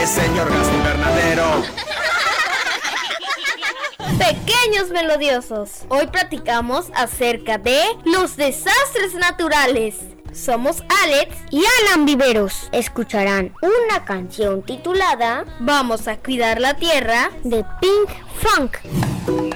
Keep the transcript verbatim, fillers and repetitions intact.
señor gas invernadero. Pequeños melodiosos, hoy platicamos acerca de los desastres naturales. Somos Alex y Alan Viveros. Escucharán una canción titulada Vamos a cuidar la tierra de Pink Funk.